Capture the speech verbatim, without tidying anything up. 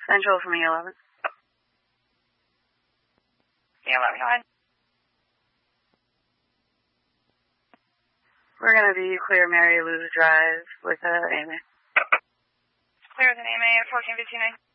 Central from E eleven. E eleven, go ahead. We're going to be clear Mary Lou's Drive with uh, A M A. Clear with an A M A at fourteen fifty-nine.